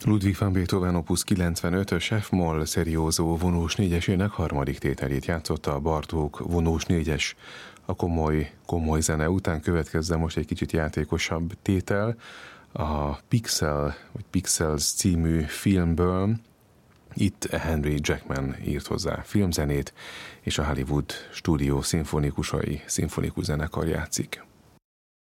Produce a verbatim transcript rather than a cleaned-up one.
Ludwig van Beethoven opus kilencvenötös F-moll seriózó vonós négyesének harmadik tételét játszotta a Bartók vonós négyes. A komoly, komoly zene után következzen most egy kicsit játékosabb tétel, a Pixel, vagy Pixels című filmből. Itt Henry Jackman írt hozzá filmzenét, és a Hollywood stúdió szimfonikusai, szimfonikus zenekar játszik.